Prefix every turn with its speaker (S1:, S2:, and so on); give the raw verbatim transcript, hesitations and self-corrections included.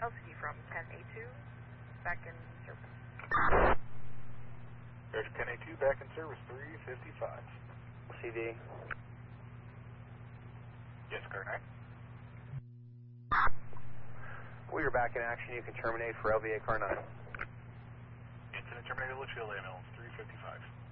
S1: Husky from ten A two, back in service.
S2: There's ten A two, back in service, three fifty-five.
S3: C D.
S2: Yes, car nine.
S3: Well, you're back in action. You can terminate for L V A car nine.
S2: Incident terminated, Litchfield A M L, three fifty-five.